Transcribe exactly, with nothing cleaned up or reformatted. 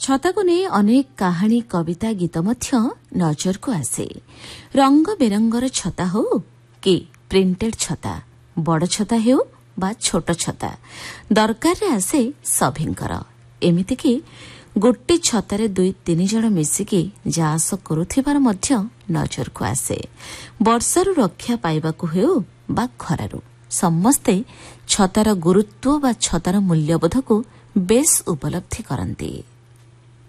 ଛତାକୁ ନେଇ ଅନେକ କାହାଣୀ କବିତା ଗୀତ ମଧ୍ୟ ନଜରକୁ ଆସେ। ରଙ୍ଗ ବେରଙ୍ଗର ଛତା ହେଉ କି ପ୍ରିଣ୍ଟେଡ୍ ଛତା, ବଡ଼ ଛତା ହେଉ ବା ଛୋଟ ଛତା, ଦରକାରରେ ଆସେ ସଭିଙ୍କର। ଏମିତିକି ଗୋଟି ଛତାରେ ଦୁଇ ତିନି ଜଣ ମିଶିକି ଯା ଆସ କରୁଥିବାର ମଧ୍ୟ ନଜରକୁ ଆସେ। ବର୍ଷାରୁ ରକ୍ଷା ପାଇବାକୁ ହେଉ ବା ଖରାରୁ, ସମସ୍ତେ ଛତାର ଗୁରୁତ୍ୱ ବା ଛତାର ମୂଲ୍ୟବୋଧକୁ ବେଶ୍ ଉପଲବ୍ଧି କରନ୍ତି।